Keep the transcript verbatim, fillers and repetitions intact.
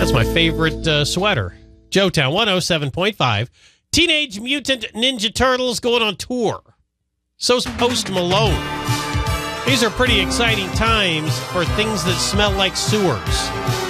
That's my favorite uh, sweater. Joetown one oh seven point five. Teenage Mutant Ninja Turtles going on tour. So's Post Malone. These are pretty exciting times for things that smell like sewers.